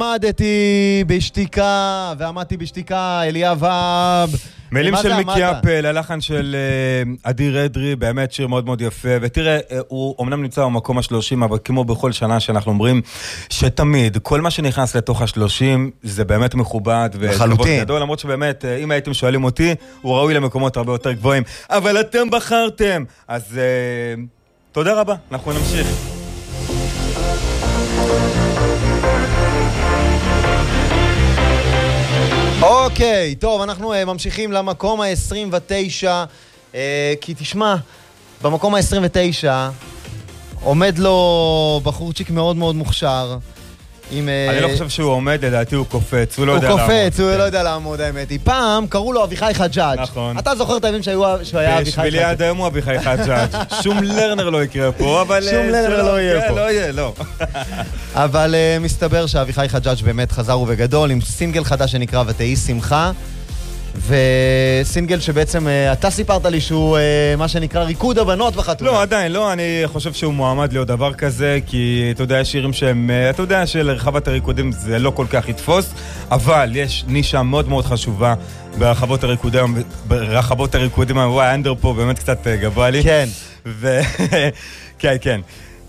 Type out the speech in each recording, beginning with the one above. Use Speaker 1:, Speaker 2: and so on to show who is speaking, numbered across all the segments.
Speaker 1: עמדתי בשתיקה, ועמדתי בשתיקה, אליאב האב.
Speaker 2: מילים של מיקי אפל, הלחן של אדיר אדרי, באמת שיר מאוד מאוד יפה, ותראה, הוא אומנם נמצא במקום ה-30, אבל כמו בכל שנה שאנחנו אומרים, שתמיד, כל מה שנכנס לתוך ה-30, זה באמת מכובד,
Speaker 1: לחלוטין.
Speaker 2: גדול, למרות שבאמת, אם הייתם שואלים אותי, הוא ראוי למקומות הרבה יותר גבוהים, אבל אתם בחרתם, אז תודה רבה, אנחנו נמשיך.
Speaker 1: אוקיי, טוב, אנחנו ממשיכים למקום ה-29, כי תשמע, במקום ה-29 עומד לו בחורצ'יק מאוד מאוד מוכשר.
Speaker 2: אני לא חושב שהוא עומד, לדעתי הוא קופץ, הוא לא יודע לעמוד.
Speaker 1: הוא קופץ, הוא לא יודע לעמוד, האמת היא. פעם קראו לו אביחי חג'אג'.
Speaker 2: נכון.
Speaker 1: אתה זוכר את הימים שהוא היה אביחי חג'אג'.
Speaker 2: בשבילי עד היום הוא אביחי חג'אג'. שום לרנר לא יקרה פה, אבל...
Speaker 1: שום לרנר לא יהיה פה.
Speaker 2: לא יהיה, לא.
Speaker 1: אבל מסתבר שאביחי חג'אג' באמת חזר ובגדול, עם סינגל חדש שנקרא ותהי שמחה. וסינגל שבעצם אתה סיפרת לי שהוא מה שנקרא ריקוד הבנות בחתונה.
Speaker 2: לא, עדיין לא, אני חושב שהוא מועמד להיות דבר כזה, כי אתה יודע, שירים שהם, אתה יודע שלרחבת הריקודים זה לא כל כך יתפוס, אבל יש נישה מאוד מאוד חשובה ברחבות הריקודים, וואי, האנדר פה באמת קצת גבוה לי.
Speaker 1: כן.
Speaker 2: כן, כן.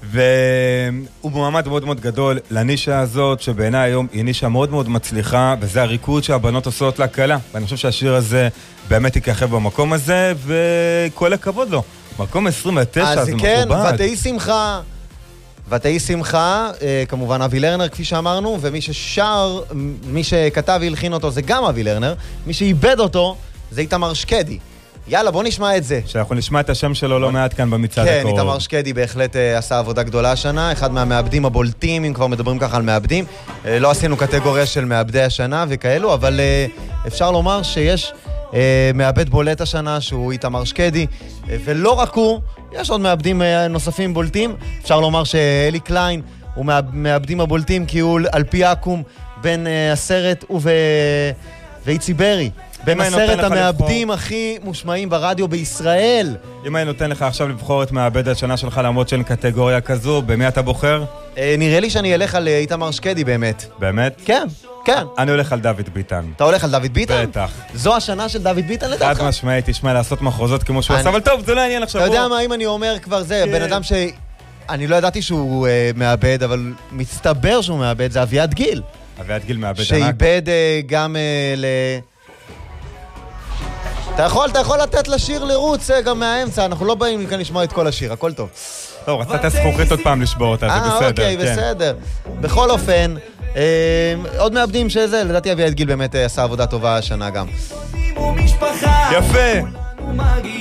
Speaker 2: והוא מועמד מאוד מאוד גדול לנישה הזאת, שבעיניי היום היא נישה מאוד מאוד מצליחה, וזה הריקוד שהבנות עושות להקלה. ואני חושב שהשיר הזה באמת יככב במקום הזה, וכל הכבוד לו. מקום 29, זה מכובד.
Speaker 1: אז כן, ותהי שמחה. ותהי שמחה, כמובן אבי לרנר, כפי שאמרנו, ומי ששר, מי שכתב והלחין אותו זה גם אבי לרנר, מי שאיבד אותו זה איתמר שקדי. יאללה, בוא נשמע את זה.
Speaker 2: שאנחנו נשמע את השם שלו לא מעט כאן במצעד הקרוב.
Speaker 1: כן, איתמר שקדי בהחלט עשה עבודה גדולה השנה, אחד מהמעבדים הבולטים, אם כבר מדברים ככה על מעבדים. לא עשינו קטגוריה של מעבדי השנה וכאלו, אבל אפשר לומר שיש מעבד בולט השנה, שהוא איתמר שקדי, ולא רק הוא, יש עוד מעבדים נוספים בולטים. אפשר לומר שאלי קליין הוא מהמעבדים הבולטים, כי הוא על פי אקום בין הסרט ואיצי ברי. בין הסרט המעבדים הכי מושמעים ברדיו בישראל.
Speaker 2: אם אני נותן לך עכשיו לבחור את מעבד השנה שלך, למרות שאין קטגוריה כזו, במי אתה בוחר?
Speaker 1: נראה לי שאני אלך על איתמר שקדי באמת.
Speaker 2: באמת?
Speaker 1: כן, כן.
Speaker 2: אני הולך על דוד ביטן.
Speaker 1: אתה הולך על דוד ביטן?
Speaker 2: בטח.
Speaker 1: זו השנה של דוד ביטן לדעתך?
Speaker 2: חד משמעית, תשמע, לעשות מחרוזות כמו שהוא עשה, אבל טוב, זה לא עניין עכשיו.
Speaker 1: אתה יודע מה, אם אני אומר כבר זה, בן אדם אני לא ידעתי שהוא מעבד, אבל מסתבר שהוא מעבד, זה אביעד גיל.
Speaker 2: אביעד גיל מעבד ענק.
Speaker 1: שאיבד גם אתה יכול לתת לשיר לרוץ גם מהאמצע, אנחנו לא באים כאן לשמוע את כל השיר, הכל טוב.
Speaker 2: טוב, רצת זכוכית עוד פעם לשבור אותה, זה בסדר.
Speaker 1: אוקיי, בסדר. בכל אופן, עוד מעבדים שזה, לדעתי אביעד גיל באמת עשה עבודה טובה השנה גם.
Speaker 2: יפה!